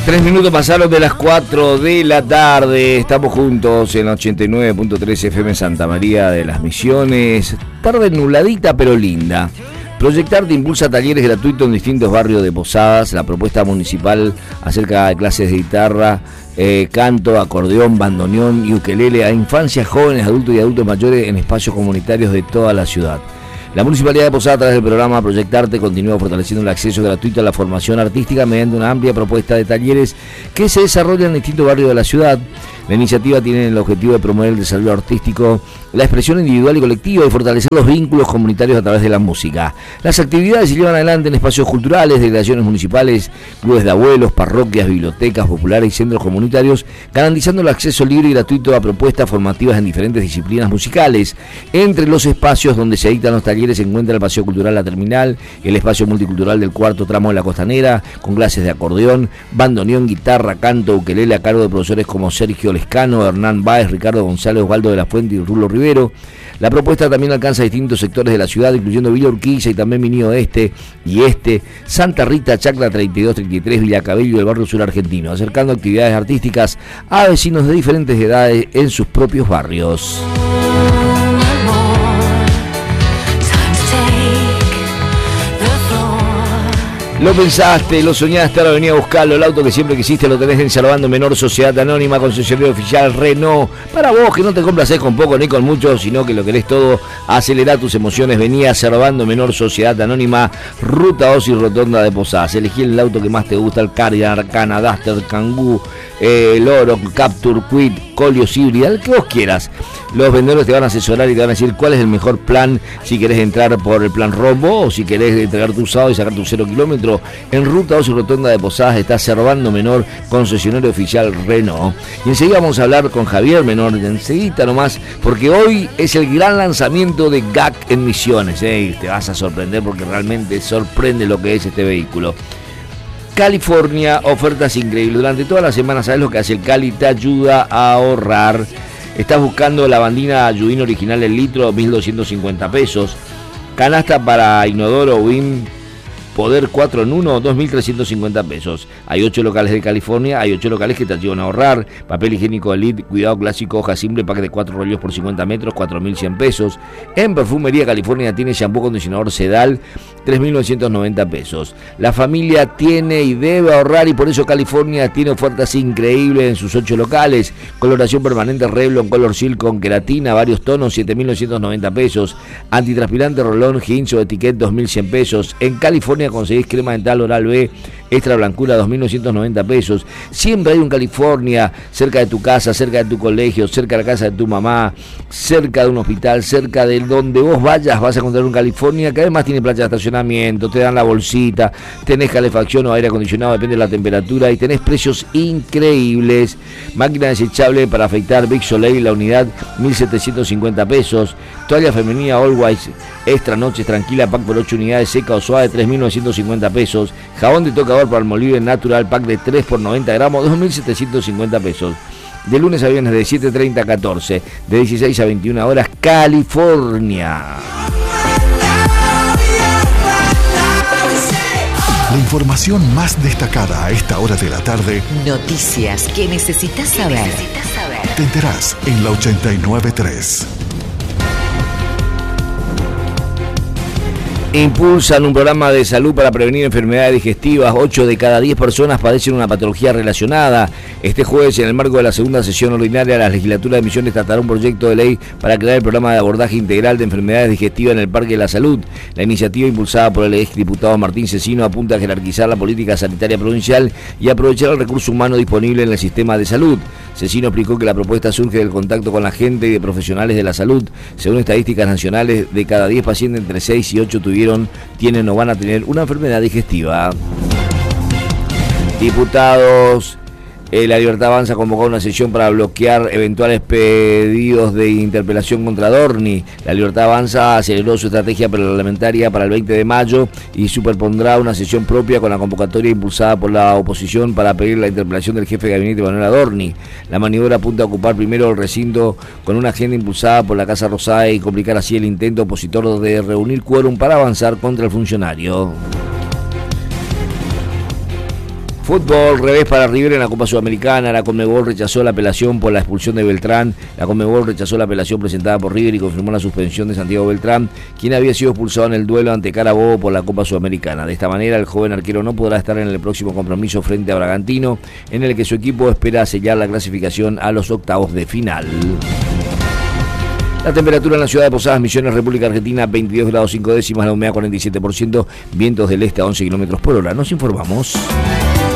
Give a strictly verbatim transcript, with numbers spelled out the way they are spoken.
Tres minutos pasaron de las cuatro de la tarde. Estamos juntos en ochenta y nueve punto tres F M Santa María de las Misiones. Tarde nubladita pero linda. Proyectarte impulsa talleres gratuitos en distintos barrios de Posadas. La propuesta municipal acerca de clases de guitarra, eh, canto, acordeón, bandoneón y ukelele a infancias, jóvenes, adultos y adultos mayores en espacios comunitarios de toda la ciudad. La Municipalidad de Posadas, a través del programa Proyectarte, continúa fortaleciendo el acceso gratuito a la formación artística mediante una amplia propuesta de talleres que se desarrollan en distintos barrios de la ciudad. La iniciativa tiene el objetivo de promover el desarrollo artístico, la expresión individual y colectiva y fortalecer los vínculos comunitarios a través de la música. Las actividades se llevan adelante en espacios culturales, delegaciones municipales, clubes de abuelos, parroquias, bibliotecas populares y centros comunitarios, garantizando el acceso libre y gratuito a propuestas formativas en diferentes disciplinas musicales. Entre los espacios donde se dictan los talleres se encuentra el Paseo Cultural La Terminal, el espacio multicultural del cuarto tramo de la Costanera, con clases de acordeón, bandoneón, guitarra, canto, ukelele a cargo de profesores como Sergio Lescano, Hernán Báez, Ricardo González, Osvaldo de la Fuente y Rulo Rivero. La propuesta también alcanza distintos sectores de la ciudad, incluyendo Villa Urquiza y también Minio Este y Este, Santa Rita, Chacla treinta y dos treinta y tres, Villa Cabello y el barrio sur argentino, acercando actividades artísticas a vecinos de diferentes edades en sus propios barrios. Lo pensaste, lo soñaste, ahora venía a buscarlo. El auto que siempre quisiste lo tenés en Salvando Menor, Sociedad Anónima, concesionario oficial Renault. Para vos que no te complacés con poco ni con mucho, sino que lo querés todo, acelera tus emociones. Venía a Salvando Menor, Sociedad Anónima, Ruta dos y Rotonda de Posadas. Elegí el auto que más te gusta, el Cardigan, Arcana, Duster, Kangoo, eh, el Oro, Capture, Quid, Colios, híbrida, el que vos quieras. Los vendedores te van a asesorar y te van a decir cuál es el mejor plan, si querés entrar por el plan rombo o si querés entregar tu usado y sacar tu cero kilómetro. En Ruta dos y Rotonda de Posadas está Servando Menor, concesionario oficial Renault. Y enseguida vamos a hablar con Javier Menor, enseguida nomás, porque hoy es el gran lanzamiento de G A C en Misiones, ¿eh? Y te vas a sorprender porque realmente sorprende lo que es este vehículo. California, ofertas increíbles. Durante toda la semana, ¿sabes lo que hace el Cali? Te ayuda a ahorrar. Estás buscando la bandina Ayudín original el litro, mil doscientos cincuenta pesos. Canasta para inodoro Win Poder cuatro en uno, dos mil trescientos cincuenta pesos. Hay ocho locales de California, hay ocho locales que te ayudan a ahorrar. Papel higiénico Elite, cuidado clásico, hoja simple, pack de cuatro rollos por cincuenta metros, cuatro mil cien pesos. En Perfumería California tiene shampoo acondicionador Sedal, tres mil novecientos noventa pesos. La familia tiene y debe ahorrar y por eso California tiene ofertas increíbles en sus ocho locales. Coloración permanente Revlon Color Silk con queratina, varios tonos, siete mil novecientos noventa pesos. Antitranspirante Rolón Hinch o Etiquette, dos mil cien pesos. En California conseguís crema dental Oral B extra blancura, dos mil novecientos noventa pesos. Siempre hay un California cerca de tu casa, cerca de tu colegio, cerca de la casa de tu mamá, cerca de un hospital, cerca de donde vos vayas vas a encontrar un California que además tiene playa de estacionamiento, te dan la bolsita, tenés calefacción o aire acondicionado, depende de la temperatura y tenés precios increíbles. Máquina desechable para afeitar Big Soleil, la unidad mil setecientos cincuenta pesos. Toalla femenina Always extra noches tranquila, pack por ocho unidades, seca o suave, tres mil novecientos cincuenta pesos. Jabón de tocador para Palmolive Natural, pack de tres por noventa gramos, dos mil setecientos cincuenta pesos. De lunes a viernes de siete treinta a catorce, de dieciséis a veintiuna horas, California. La información más destacada a esta hora de la tarde. Noticias que necesitas saber. necesitas saber. Te enterás en la ochenta y nueve punto tres. Impulsan un programa de salud para prevenir enfermedades digestivas. ocho de cada diez personas padecen una patología relacionada. Este jueves, en el marco de la segunda sesión ordinaria, la legislatura de Misiones tratará un proyecto de ley para crear el programa de abordaje integral de enfermedades digestivas en el Parque de la Salud. La iniciativa, impulsada por el exdiputado Martín Cecino, apunta a jerarquizar la política sanitaria provincial y aprovechar el recurso humano disponible en el sistema de salud. Cecino explicó que la propuesta surge del contacto con la gente y de profesionales de la salud. Según estadísticas nacionales, de cada diez pacientes, entre seis y ocho tuvieron tienen o van a tener una enfermedad digestiva. Diputados, eh, La Libertad Avanza convocó una sesión para bloquear eventuales pedidos de interpelación contra Dorni. La Libertad Avanza aceleró su estrategia parlamentaria para el veinte de mayo y superpondrá una sesión propia con la convocatoria impulsada por la oposición para pedir la interpelación del jefe de gabinete Manuel Adorni. La maniobra apunta a ocupar primero el recinto con una agenda impulsada por la Casa Rosada y complicar así el intento opositor de reunir quórum para avanzar contra el funcionario. Fútbol, revés para River en la Copa Sudamericana. La Conmebol rechazó la apelación por la expulsión de Beltrán. La Conmebol rechazó la apelación presentada por River y confirmó la suspensión de Santiago Beltrán, quien había sido expulsado en el duelo ante Carabobo por la Copa Sudamericana. De esta manera, el joven arquero no podrá estar en el próximo compromiso frente a Bragantino, en el que su equipo espera sellar la clasificación a los octavos de final. La temperatura en la ciudad de Posadas, Misiones, República Argentina, veintidós grados cinco décimas, la humedad cuarenta y siete por ciento, vientos del este a once kilómetros por hora. Nos informamos.